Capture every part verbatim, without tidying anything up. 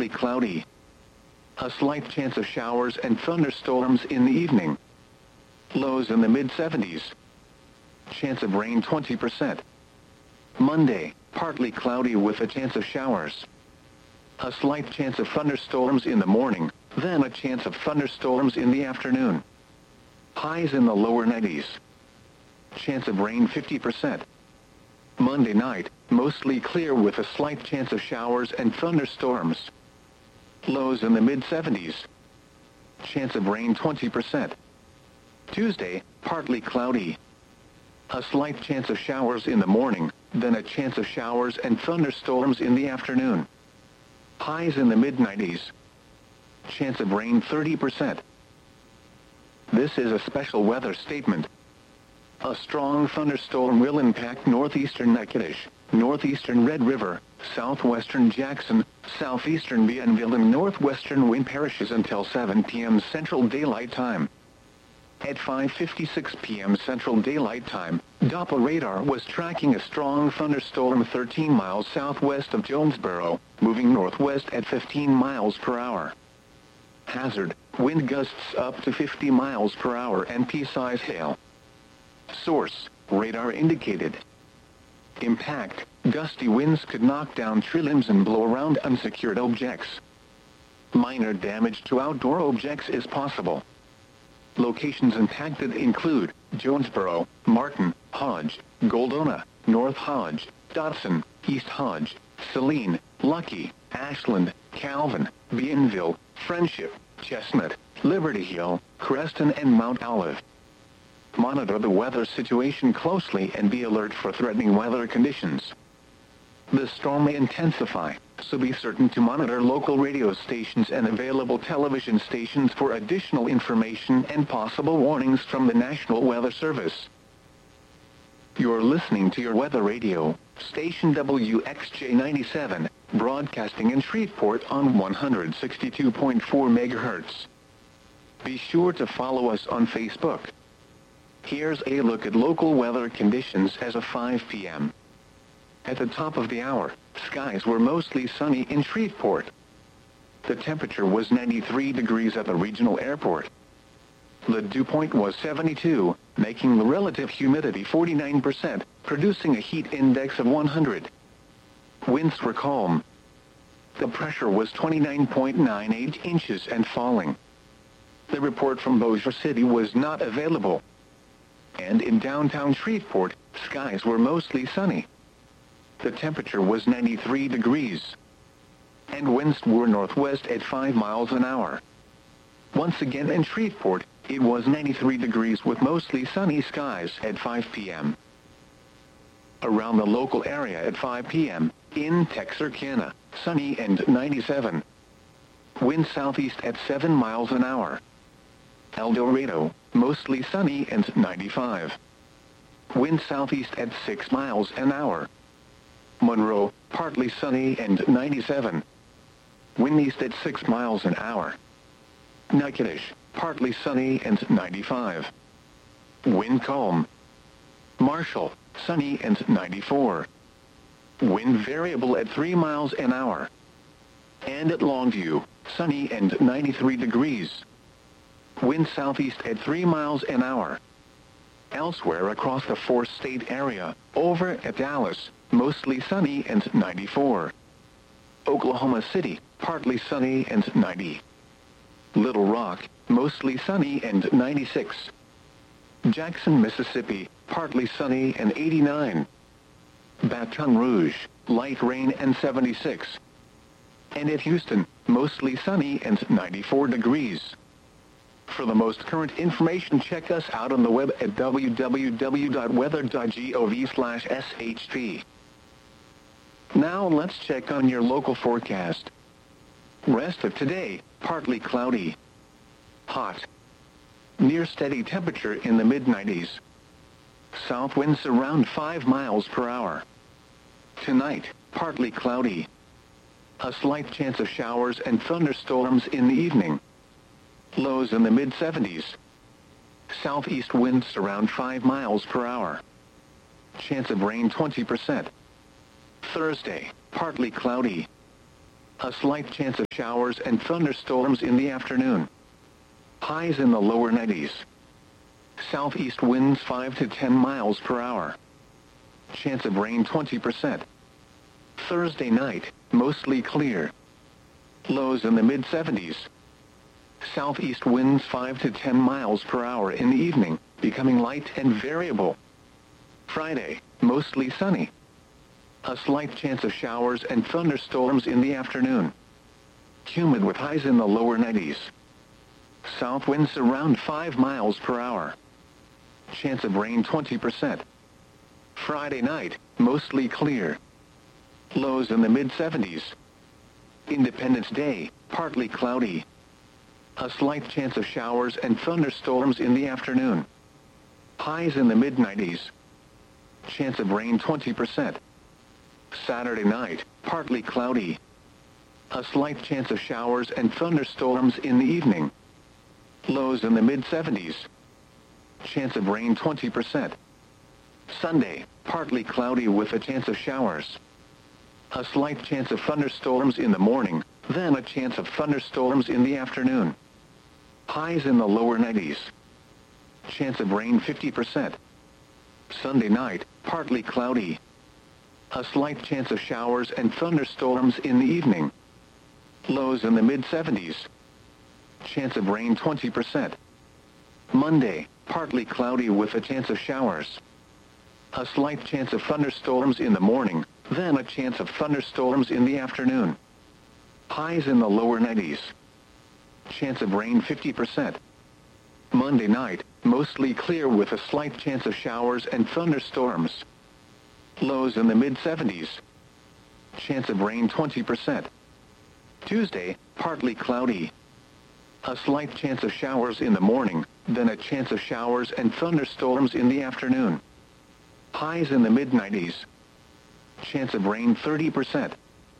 partly cloudy. A slight chance of showers and thunderstorms in the evening. Lows in the mid seventies. Chance of rain twenty percent. Monday, partly cloudy with a chance of showers. A slight chance of thunderstorms in the morning, then a chance of thunderstorms in the afternoon. Highs in the lower nineties. Chance of rain fifty percent. Monday night, mostly clear with a slight chance of showers and thunderstorms. Lows in the mid seventies. Chance of rain twenty percent. Tuesday, partly cloudy. A slight chance of showers in the morning, then a chance of showers and thunderstorms in the afternoon. Highs in the mid nineties. Chance of rain thirty percent. This is a special weather statement. A strong thunderstorm will impact northeastern Natchitoches, northeastern Red River, southwestern Jackson, southeastern Bienville and northwestern Wayne parishes until seven p m Central Daylight Time. At five fifty-six p m Central Daylight Time, Doppler radar was tracking a strong thunderstorm thirteen miles southwest of Jonesboro, moving northwest at fifteen miles per hour. Hazard, wind gusts up to fifty miles per hour and pea-size hail. Source, radar indicated. Impact, gusty winds could knock down tree limbs and blow around unsecured objects. Minor damage to outdoor objects is possible. Locations impacted include Jonesboro, Martin, Hodge, Goldona, North Hodge, Dodson, East Hodge, Saline, Lucky, Ashland, Calvin, Bienville, Friendship, Chestnut, Liberty Hill, Creston and Mount Olive. Monitor the weather situation closely and be alert for threatening weather conditions. The storm may intensify, so be certain to monitor local radio stations and available television stations for additional information and possible warnings from the National Weather Service. You're listening to your weather radio, station W X J ninety-seven, broadcasting in Shreveport on one hundred sixty-two point four megahertz. Be sure to follow us on Facebook. Here's a look at local weather conditions as of five p m At the top of the hour, skies were mostly sunny in Shreveport. The temperature was ninety-three degrees at the regional airport. The dew point was seventy-two, making the relative humidity forty-nine percent, producing a heat index of one hundred. Winds were calm. The pressure was twenty-nine point nine eight inches and falling. The report from Bossier City was not available. And in downtown Shreveport, skies were mostly sunny. The temperature was ninety-three degrees. And winds were northwest at five miles an hour. Once again in Shreveport, it was ninety-three degrees with mostly sunny skies at five p m Around the local area at five p m, in Texarkana, sunny and ninety-seven. Wind southeast at seven miles an hour. El Dorado, mostly sunny and ninety-five. Wind southeast at six miles an hour. Monroe, partly sunny and ninety-seven. Wind east at six miles an hour. Natchitoches, partly sunny and ninety-five. Wind calm. Marshall, sunny and ninety-four. Wind variable at three miles an hour. And at Longview, sunny and ninety-three degrees. Wind southeast at three miles an hour. Elsewhere across the four-state area, over at Dallas, mostly sunny and ninety-four. Oklahoma City, partly sunny and ninety. Little Rock, mostly sunny and ninety-six. Jackson, Mississippi, partly sunny and eighty-nine. Baton Rouge, light rain and seventy-six. And at Houston, mostly sunny and ninety-four degrees. For the most current information, check us out on the web at w w w dot weather dot gov slash s h p. Now let's check on your local forecast. Rest of today, partly cloudy. Hot. Near steady temperature in the mid nineties. South winds around five miles per hour. Tonight, partly cloudy. A slight chance of showers and thunderstorms in the evening. Lows in the mid seventies. Southeast winds around five miles per hour. Chance of rain twenty percent. Thursday, partly cloudy. A slight chance of showers and thunderstorms in the afternoon. Highs in the lower nineties. Southeast winds five to ten miles per hour. Chance of rain twenty percent. Thursday night, mostly clear. Lows in the mid seventies. Southeast winds five to ten miles per hour in the evening, becoming light and variable. Friday, mostly sunny. A slight chance of showers and thunderstorms in the afternoon. Humid with highs in the lower nineties. South winds around five miles per hour. Chance of rain twenty percent. Friday night, mostly clear. Lows in the mid seventies. Independence Day, partly cloudy. A slight chance of showers and thunderstorms in the afternoon. Highs in the mid nineties. Chance of rain twenty percent. Saturday night, partly cloudy. A slight chance of showers and thunderstorms in the evening. Lows in the mid seventies. Chance of rain twenty percent. Sunday, partly cloudy with a chance of showers. A slight chance of thunderstorms in the morning, then a chance of thunderstorms in the afternoon. Highs in the lower nineties. Chance of rain fifty percent. Sunday night, partly cloudy. A slight chance of showers and thunderstorms in the evening. Lows in the mid seventies. Chance of rain twenty percent. Monday, partly cloudy with a chance of showers. A slight chance of thunderstorms in the morning, then a chance of thunderstorms in the afternoon. Highs in the lower nineties. Chance of rain fifty percent. Monday night, mostly clear with a slight chance of showers and thunderstorms. Lows in the mid seventies. Chance of rain twenty percent. Tuesday, partly cloudy. A slight chance of showers in the morning, then a chance of showers and thunderstorms in the afternoon. Highs in the mid nineties. Chance of rain thirty percent.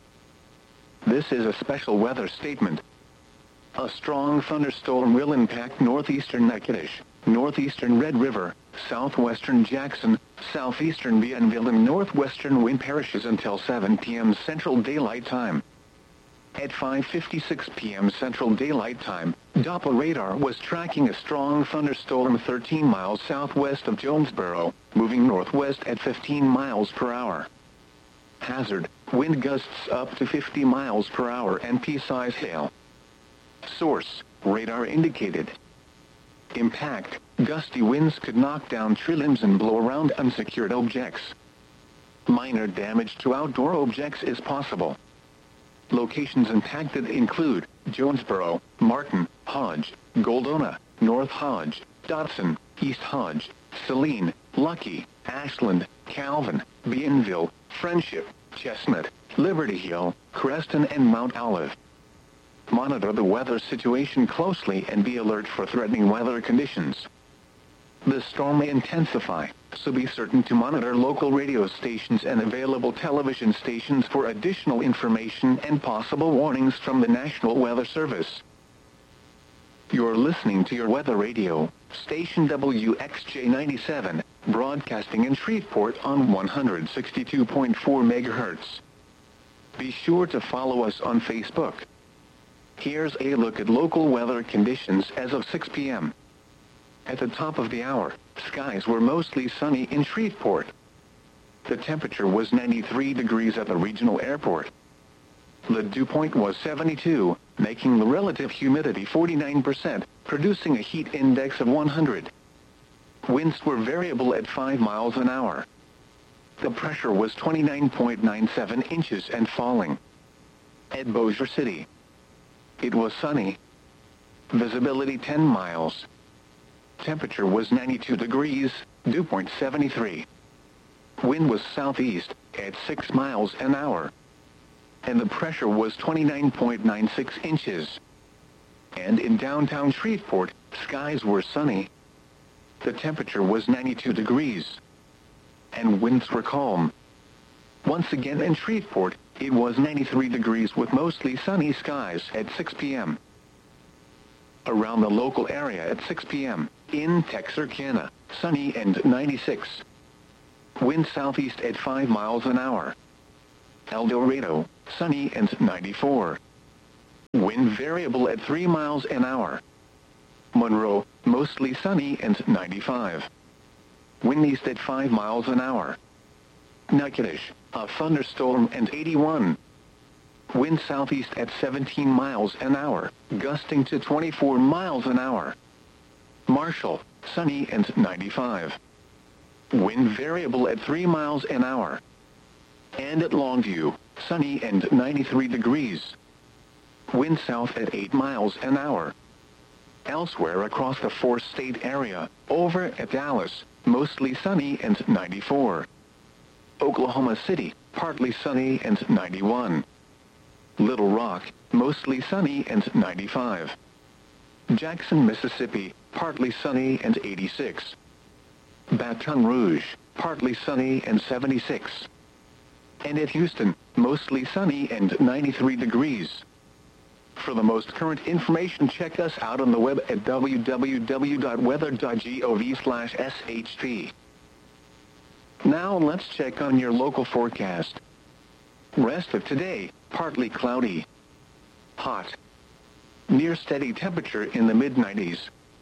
This is a special weather statement. A strong thunderstorm will impact northeastern Natchitoches, northeastern Red River, southwestern Jackson, southeastern Bienville and northwestern Wayne parishes until seven p m Central Daylight Time. At five fifty-six p m Central Daylight Time, Doppler radar was tracking a strong thunderstorm thirteen miles southwest of Jonesboro, moving northwest at fifteen miles per hour. Hazard, wind gusts up to fifty miles per hour and pea-size hail. Source, radar indicated. Impact, gusty winds could knock down tree limbs and blow around unsecured objects. Minor damage to outdoor objects is possible. Locations impacted include Jonesboro, Martin, Hodge, Goldona, North Hodge, Dotson, East Hodge, Saline, Lucky, Ashland, Calvin, Bienville, Friendship, Chestnut, Liberty Hill, Creston and Mount Olive. Monitor the weather situation closely and be alert for threatening weather conditions. The storm may intensify, so be certain to monitor local radio stations and available television stations for additional information and possible warnings from the National Weather Service. You're listening to your weather radio, station W X J ninety-seven, broadcasting in Shreveport on one sixty-two point four megahertz. Be sure to follow us on Facebook. Here's a look at local weather conditions as of six p m At the top of the hour, skies were mostly sunny in Shreveport. The temperature was ninety-three degrees at the regional airport. The dew point was seventy-two, making the relative humidity forty-nine percent, producing a heat index of one hundred. Winds were variable at five miles an hour. The pressure was twenty-nine point nine seven inches and falling. At Bossier City, it was sunny. Visibility ten miles. Temperature was ninety-two degrees, dew point seventy-three. Wind was southeast at six miles an hour. And the pressure was twenty-nine point nine six inches. And in downtown Shreveport, skies were sunny. The temperature was ninety-two degrees. And winds were calm. Once again in Shreveport, it was ninety-three degrees with mostly sunny skies at six p m Around the local area at six p m in Texarkana, sunny and ninety-six. Wind southeast at five miles an hour. El Dorado, sunny and ninety-four. Wind variable at three miles an hour. Monroe, mostly sunny and ninety-five. Wind east at five miles an hour. Natchitoches, a thunderstorm and eighty-one. Wind southeast at seventeen miles an hour, gusting to twenty-four miles an hour. Marshall, sunny and ninety-five. Wind variable at three miles an hour. And at Longview, sunny and ninety-three degrees. Wind south at eight miles an hour. Elsewhere across the four-state area, over at Dallas, mostly sunny and ninety-four. Oklahoma City, partly sunny and ninety-one. Little Rock, mostly sunny and ninety-five. Jackson, Mississippi, partly sunny and eighty-six. Baton Rouge, partly sunny and seventy-six. And at Houston, mostly sunny and ninety-three degrees. For the most current information, check us out on the web at w w w dot weather dot gov slash s h p. Now let's check on your local forecast. Rest of today, partly cloudy. Hot. Near steady temperature in the mid nineties.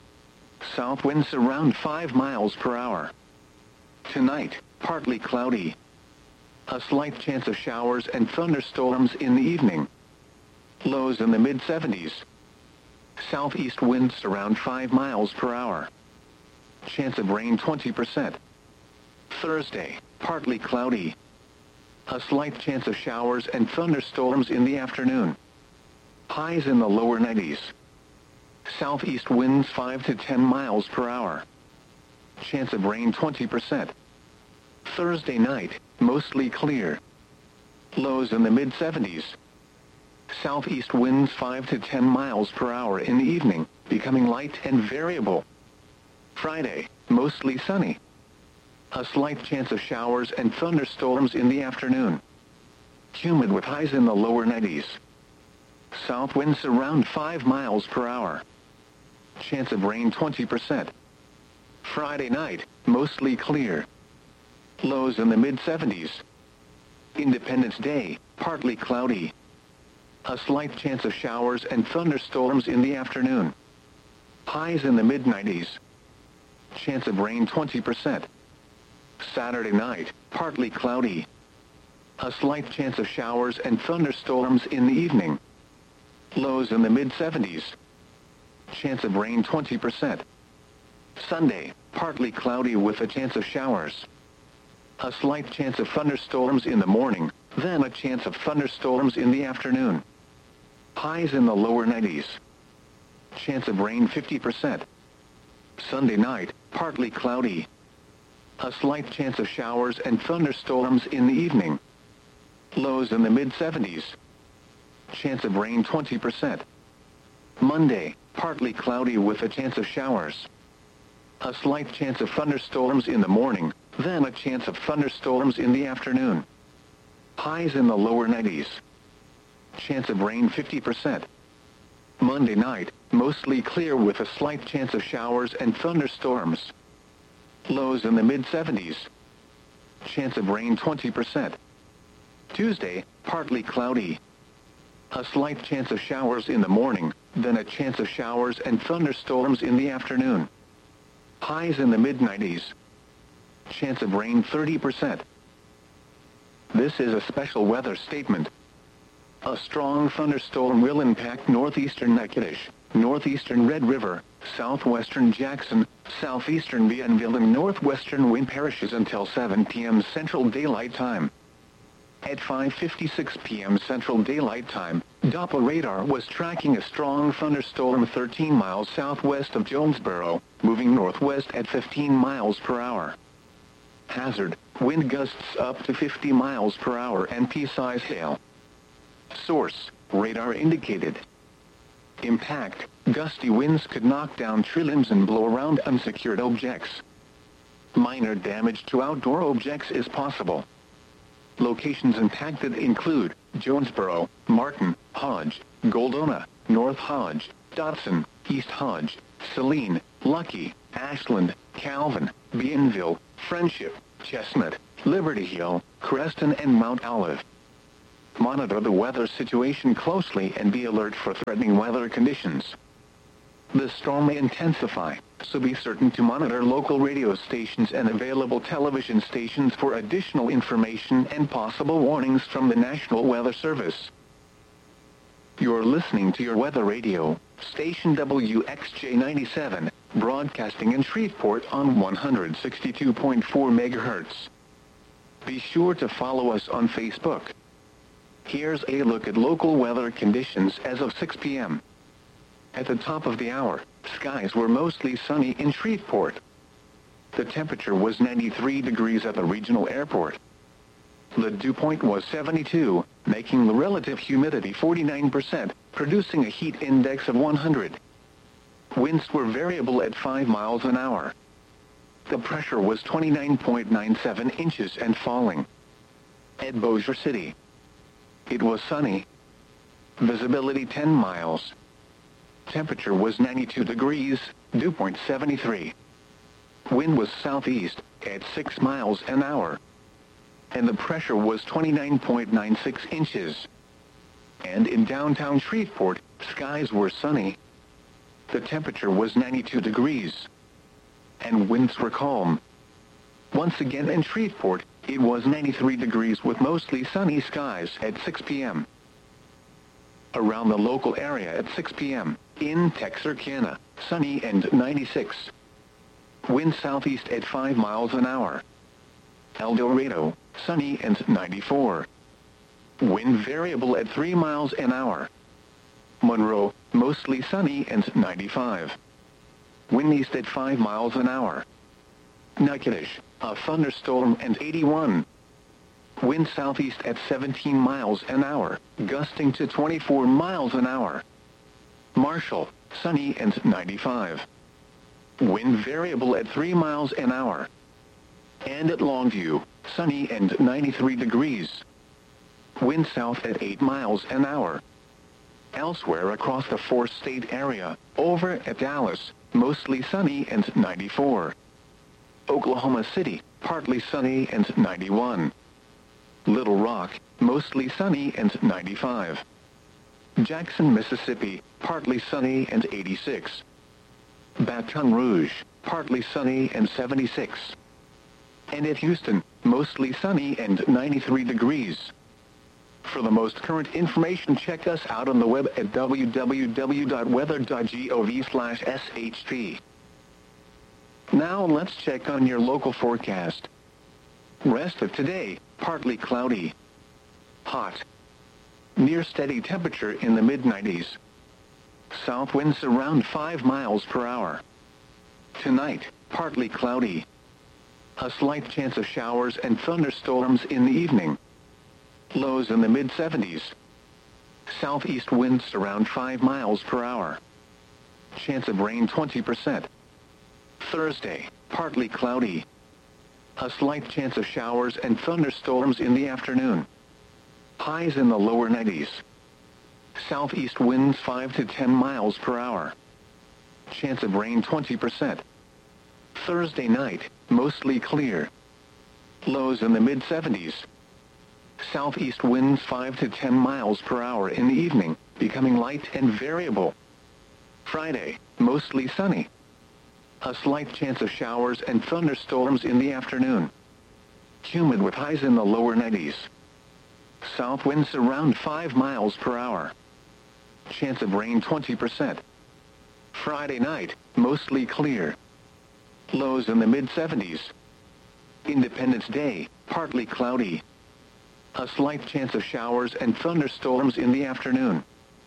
South winds around five miles per hour. Tonight, partly cloudy. A slight chance of showers and thunderstorms in the evening. Lows in the mid seventies. Southeast winds around five miles per hour. Chance of rain twenty percent. Thursday, partly cloudy. A slight chance of showers and thunderstorms in the afternoon. Highs in the lower nineties. Southeast winds five to ten miles per hour. Chance of rain twenty percent. Thursday night, mostly clear. Lows in the mid seventies. Southeast winds five to ten miles per hour in the evening, becoming light and variable. Friday, mostly sunny. A slight chance of showers and thunderstorms in the afternoon. Humid with highs in the lower nineties. South winds around five miles per hour. Chance of rain twenty percent. Friday night, mostly clear. Lows in the mid seventies. Independence Day, partly cloudy. A slight chance of showers and thunderstorms in the afternoon. Highs in the mid nineties. Chance of rain twenty percent. Saturday night, partly cloudy. A slight chance of showers and thunderstorms in the evening. Lows in the mid seventies. Chance of rain twenty percent. Sunday, partly cloudy with a chance of showers. A slight chance of thunderstorms in the morning, then a chance of thunderstorms in the afternoon. Highs in the lower nineties. Chance of rain fifty percent. Sunday night, partly cloudy. A slight chance of showers and thunderstorms in the evening. Lows in the mid seventies. Chance of rain twenty percent. Monday, partly cloudy with a chance of showers. A slight chance of thunderstorms in the morning, then a chance of thunderstorms in the afternoon. Highs in the lower nineties. Chance of rain fifty percent. Monday night, mostly clear with a slight chance of showers and thunderstorms. Lows in the mid seventies. Chance of rain twenty percent. Tuesday, partly cloudy. A slight chance of showers in the morning, then a chance of showers and thunderstorms in the afternoon. Highs in the mid nineties. Chance of rain thirty percent. This is a special weather statement. A strong thunderstorm will impact northeastern Natchitoches, northeastern Red River, southwestern Jackson, southeastern Bienville and northwestern Wayne parishes until seven p m Central Daylight Time. At five fifty-six p m Central Daylight Time, Doppler radar was tracking a strong thunderstorm thirteen miles southwest of Jonesboro, moving northwest at fifteen miles per hour. Hazard, wind gusts up to fifty miles per hour and pea-size hail. Source, radar indicated. Impact, gusty winds could knock down tree limbs and blow around unsecured objects. Minor damage to outdoor objects is possible. Locations impacted include Jonesboro, Martin, Hodge, Goldona, North Hodge, Dotson, East Hodge, Saline, Lucky, Ashland, Calvin, Bienville, Friendship, Chestnut, Liberty Hill, Creston and Mount Olive. Monitor the weather situation closely and be alert for threatening weather conditions. The storm may intensify, so be certain to monitor local radio stations and available television stations for additional information and possible warnings from the National Weather Service. You're listening to your weather radio, station W X J ninety-seven, broadcasting in Shreveport on one hundred sixty-two point four megahertz. Be sure to follow us on Facebook. Here's a look at local weather conditions as of six p m At the top of the hour, skies were mostly sunny in Shreveport. The temperature was ninety-three degrees at the regional airport. The dew point was seventy-two, making the relative humidity forty-nine percent, producing a heat index of one hundred. Winds were variable at five miles an hour. The pressure was twenty-nine point nine seven inches and falling. At Bossier City, it was sunny. Visibility ten miles. Temperature was ninety-two degrees, dew point seventy-three. Wind was southeast at six miles an hour. And the pressure was twenty-nine point nine six inches. And in downtown Shreveport, skies were sunny. The temperature was ninety-two degrees. And winds were calm. Once again in Shreveport, it was ninety-three degrees with mostly sunny skies at six p m Around the local area at six p m In Texarkana, sunny and ninety-six. Wind southeast at five miles an hour. El Dorado, sunny and ninety-four. Wind variable at three miles an hour. Monroe, mostly sunny and ninety-five. Wind east at five miles an hour. Natchitoches, a thunderstorm and eighty-one. Wind southeast at seventeen miles an hour, gusting to twenty-four miles an hour. Marshall, sunny and ninety-five. Wind variable at three miles an hour. And at Longview, sunny and ninety-three degrees. Wind south at eight miles an hour. Elsewhere across the four-state area, over at Dallas, mostly sunny and ninety-four. Oklahoma City, partly sunny and ninety-one. Little Rock, mostly sunny and ninety-five. Jackson, Mississippi, partly sunny and eighty-six. Baton Rouge, partly sunny and seventy-six. And at Houston, mostly sunny and ninety-three degrees. For the most current information, check us out on the web at w w w dot weather dot gov slash s h p. Now let's check on your local forecast. Rest of today, partly cloudy. Hot. Near steady temperature in the mid nineties. South winds around five miles per hour. Tonight, partly cloudy. A slight chance of showers and thunderstorms in the evening. Lows in the mid seventies. Southeast winds around five miles per hour. Chance of rain twenty percent. Thursday, partly cloudy. A slight chance of showers and thunderstorms in the afternoon. Highs in the lower nineties. Southeast winds five to ten miles per hour. Chance of rain twenty percent. Thursday night, mostly clear. Lows in the mid seventies. Southeast winds five to ten miles per hour in the evening, becoming light and variable. Friday, mostly sunny. A slight chance of showers and thunderstorms in the afternoon. Humid with highs in the lower nineties. South winds around five miles per hour. Chance of rain twenty percent. Friday night, mostly clear. Lows in the mid seventies. Independence Day, partly cloudy. A slight chance of showers and thunderstorms in the afternoon.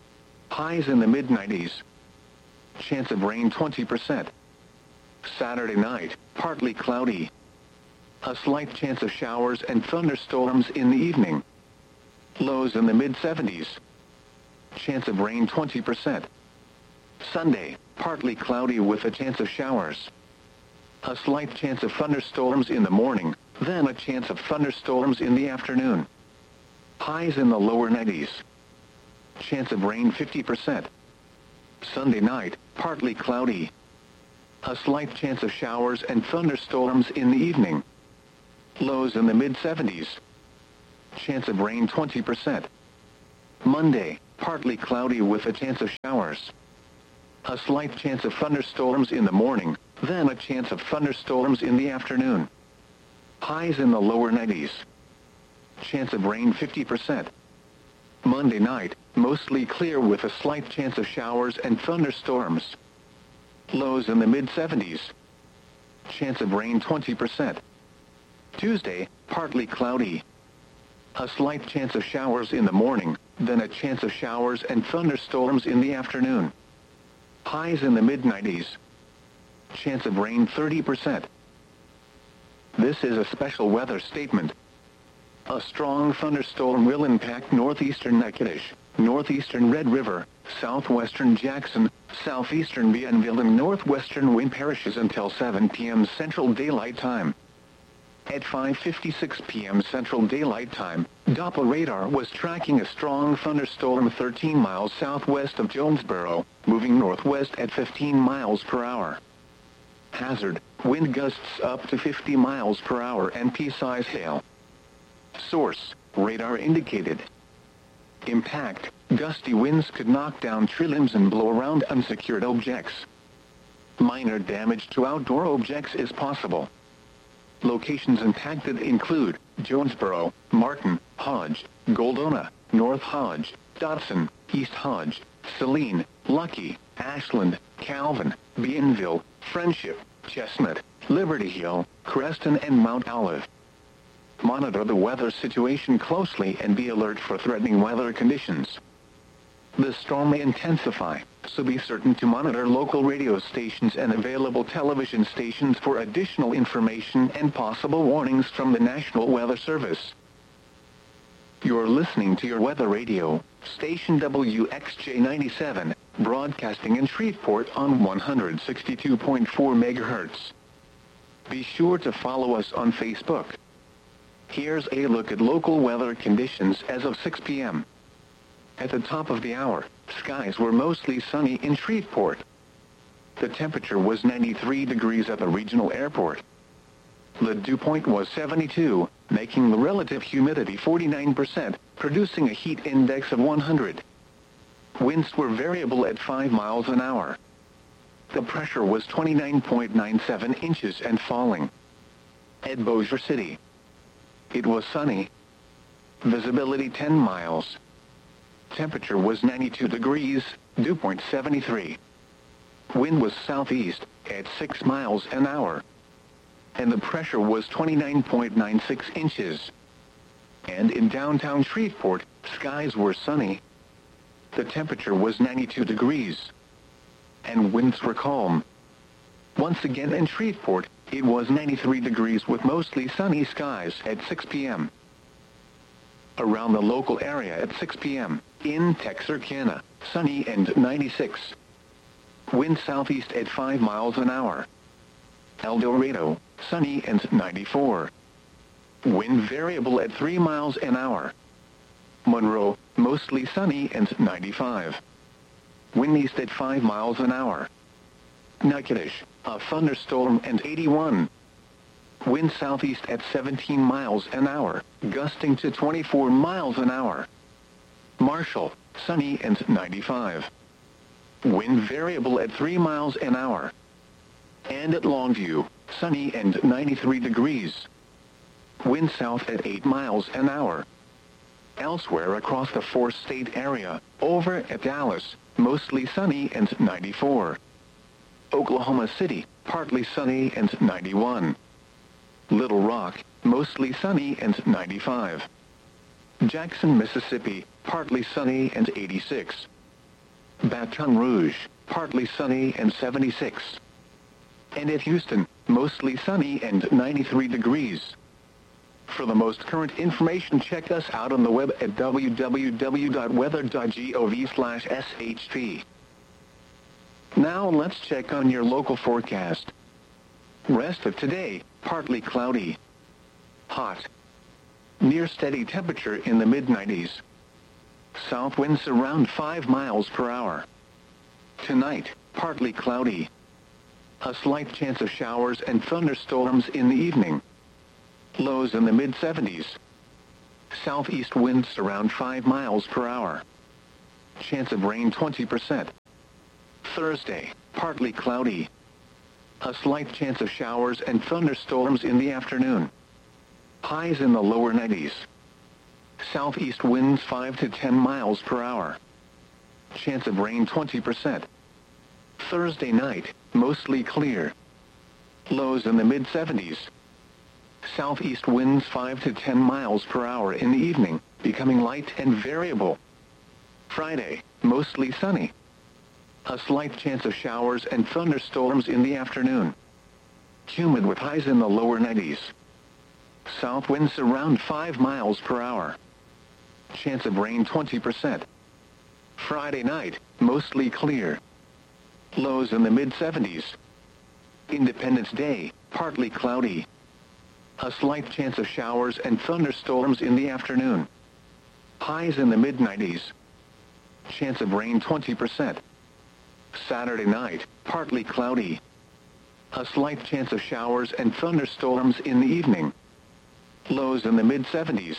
Highs in the mid nineties. Chance of rain twenty percent. Saturday night, partly cloudy. A slight chance of showers and thunderstorms in the evening. Lows in the mid seventies. Chance of rain twenty percent. Sunday, partly cloudy with a chance of showers. A slight chance of thunderstorms in the morning, then a chance of thunderstorms in the afternoon. Highs in the lower nineties. Chance of rain fifty percent. Sunday night, partly cloudy. A slight chance of showers and thunderstorms in the evening. Lows in the mid seventies. Chance of rain twenty percent. Monday, partly cloudy with a chance of showers. A slight chance of thunderstorms in the morning, then a chance of thunderstorms in the afternoon. Highs in the lower nineties. Chance of rain fifty percent. Monday night, mostly clear with a slight chance of showers and thunderstorms. Lows in the mid seventies. Chance of rain twenty percent. Tuesday, partly cloudy. A slight chance of showers in the morning, then a chance of showers and thunderstorms in the afternoon. Highs in the mid nineties. Chance of rain thirty percent. This is a special weather statement. A strong thunderstorm will impact northeastern Natchitoches, northeastern Red River, southwestern Jackson, southeastern Bienville and northwestern Wayne parishes until seven p m Central Daylight Time. At five fifty-six p m Central Daylight Time, Doppler radar was tracking a strong thunderstorm thirteen miles southwest of Jonesboro, moving northwest at fifteen miles per hour. Hazard, wind gusts up to fifty miles per hour and pea-size hail. Source, radar indicated. Impact, gusty winds could knock down tree limbs and blow around unsecured objects. Minor damage to outdoor objects is possible. Locations impacted include Jonesboro, Martin, Hodge, Goldona, North Hodge, Dodson, East Hodge, Saline, Lucky, Ashland, Calvin, Bienville, Friendship, Chestnut, Liberty Hill, Creston and Mount Olive. Monitor the weather situation closely and be alert for threatening weather conditions. The storm may intensify, so be certain to monitor local radio stations and available television stations for additional information and possible warnings from the National Weather Service. You're listening to your weather radio, station W X J ninety-seven, broadcasting in Shreveport on one hundred sixty-two point four megahertz. Be sure to follow us on Facebook. Here's a look at local weather conditions as of six p m At the top of the hour, skies were mostly sunny in Shreveport. The temperature was ninety-three degrees at the regional airport. The dew point was seventy-two, making the relative humidity forty-nine percent, producing a heat index of one hundred. Winds were variable at five miles an hour. The pressure was twenty-nine point nine seven inches and falling. At Bossier City, it was sunny. Visibility ten miles. Temperature was ninety-two degrees, dew point seventy-three. Wind was southeast at six miles an hour. And the pressure was twenty-nine point nine six inches. And in downtown Shreveport, skies were sunny. The temperature was ninety-two degrees. And winds were calm. Once again in Shreveport, it was ninety-three degrees with mostly sunny skies at six p m Around the local area at six p m In Texarkana, sunny and ninety-six. Wind southeast at five miles an hour. El Dorado, sunny and ninety-four. Wind variable at three miles an hour. Monroe, mostly sunny and ninety-five. Wind east at five miles an hour. Natchitoches, a thunderstorm and eighty-one. Wind southeast at seventeen miles an hour, gusting to twenty-four miles an hour. Marshall, sunny and ninety-five. Wind variable at three miles an hour. And at Longview, sunny and ninety-three degrees. Wind south at eight miles an hour. Elsewhere across the four-state area, over at Dallas, mostly sunny and ninety-four. Oklahoma City, partly sunny and ninety-one. Little Rock, mostly sunny and ninety-five. Jackson, Mississippi, partly sunny and eighty-six. Baton Rouge, partly sunny and seventy-six. And at Houston, mostly sunny and ninety-three degrees. For the most current information, check us out on the web at w w w dot weather dot gov slash s h p. Now let's check on your local forecast. Rest of today, partly cloudy. Hot. Near steady temperature in the mid nineties. South winds around five miles per hour. Tonight, partly cloudy. A slight chance of showers and thunderstorms in the evening. Lows in the mid seventies. Southeast winds around five miles per hour. Chance of rain twenty percent. Thursday, partly cloudy. A slight chance of showers and thunderstorms in the afternoon. Highs in the lower nineties. Southeast winds five to ten miles per hour. Chance of rain twenty percent. Thursday night, mostly clear. Lows in the mid seventies. Southeast winds five to ten miles per hour in the evening, becoming light and variable. Friday, mostly sunny. A slight chance of showers and thunderstorms in the afternoon. Humid with highs in the lower nineties. South winds around five miles per hour. Chance of rain twenty percent. Friday night, mostly clear. Lows in the mid seventies. Independence Day, partly cloudy. A slight chance of showers and thunderstorms in the afternoon. Highs in the mid nineties. Chance of rain twenty percent. Saturday night, partly cloudy. A slight chance of showers and thunderstorms in the evening. Lows in the mid seventies.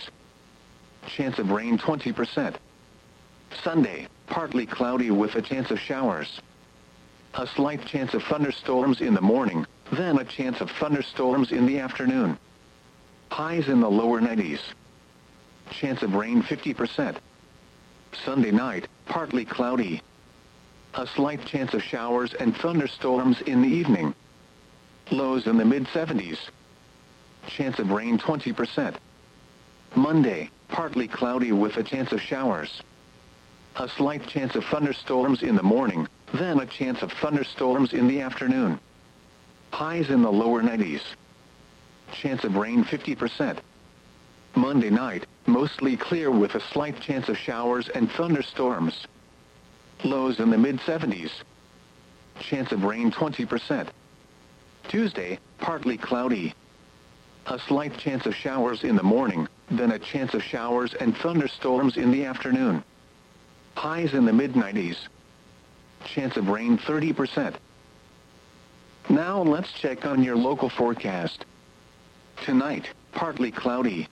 Chance of rain twenty percent. Sunday, partly cloudy with a chance of showers. A slight chance of thunderstorms in the morning, then a chance of thunderstorms in the afternoon. Highs in the lower nineties. Chance of rain fifty percent. Sunday night, partly cloudy. A slight chance of showers and thunderstorms in the evening. Lows in the mid seventies. Chance of rain twenty percent. Monday, partly cloudy with a chance of showers. A slight chance of thunderstorms in the morning, then a chance of thunderstorms in the afternoon. Highs in the lower nineties. Chance of rain fifty percent. Monday night, mostly clear with a slight chance of showers and thunderstorms. Lows in the mid seventies. Chance of rain twenty percent. Tuesday, partly cloudy. A slight chance of showers in the morning, then a chance of showers and thunderstorms in the afternoon. Highs in the mid nineties. Chance of rain thirty percent. Now let's check on your local forecast. Tonight, partly cloudy.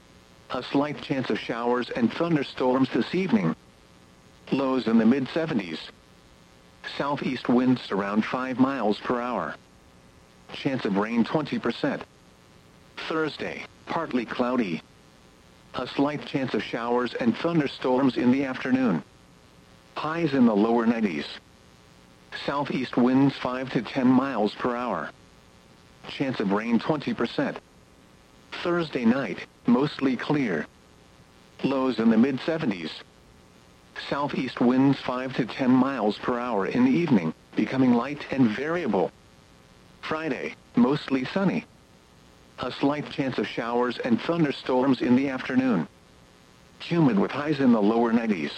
A slight chance of showers and thunderstorms this evening. Lows in the mid seventies. Southeast winds around five miles per hour. Chance of rain twenty percent. Thursday, partly cloudy. A slight chance of showers and thunderstorms in the afternoon. Highs in the lower nineties. Southeast winds five to ten miles per hour. Chance of rain twenty percent. Thursday night, mostly clear. Lows in the mid seventies. Southeast winds five to ten miles per hour in the evening, becoming light and variable. Friday, mostly sunny. A slight chance of showers and thunderstorms in the afternoon. Humid with highs in the lower nineties.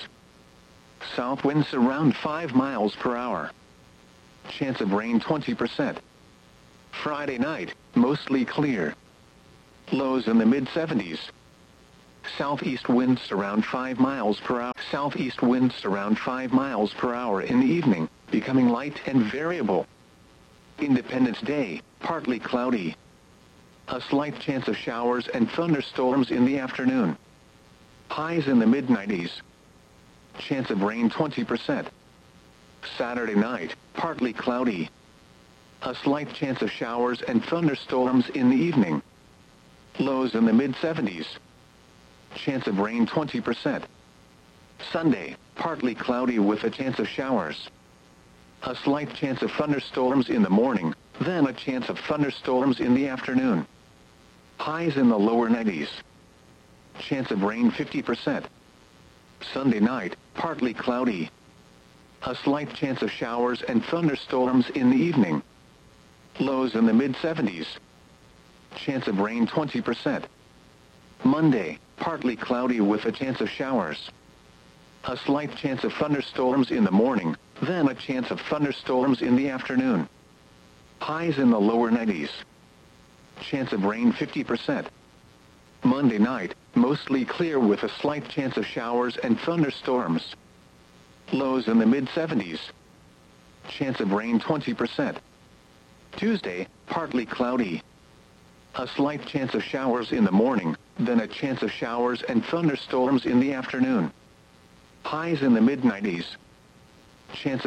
South winds around five miles per hour. Chance of rain twenty percent. Friday night, mostly clear. Lows in the mid seventies. Southeast winds around five miles per hour. Southeast winds around five miles per hour in the evening, becoming light and variable. Independence Day, partly cloudy. A slight chance of showers and thunderstorms in the afternoon. Highs in the mid nineties. Chance of rain twenty percent. Saturday night, partly cloudy. A slight chance of showers and thunderstorms in the evening. Lows in the mid seventies. Chance of rain twenty percent. Sunday, partly cloudy with a chance of showers. A slight chance of thunderstorms in the morning, then a chance of thunderstorms in the afternoon. Highs in the lower nineties. Chance of rain fifty percent. Sunday night, partly cloudy. A slight chance of showers and thunderstorms in the evening. Lows in the mid seventies. Chance of rain twenty percent. Monday, partly cloudy with a chance of showers. A slight chance of thunderstorms in the morning, then a chance of thunderstorms in the afternoon. Highs in the lower nineties. Chance of rain fifty percent. Monday night, mostly clear with a slight chance of showers and thunderstorms. Lows in the mid seventies. Chance of rain twenty percent. Tuesday, partly cloudy. A slight chance of showers in the morning, then a chance of showers and thunderstorms in the afternoon. Highs in the mid nineties. Chance